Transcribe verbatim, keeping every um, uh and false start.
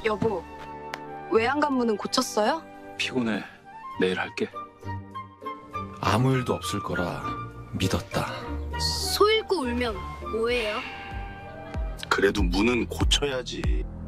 여보, 외양간문은 고쳤어요? 피곤해. 내일 할게. 아무 일도 없을 거라 믿었다. 소 잃고 울면 뭐예요? 그래도 문은 고쳐야지.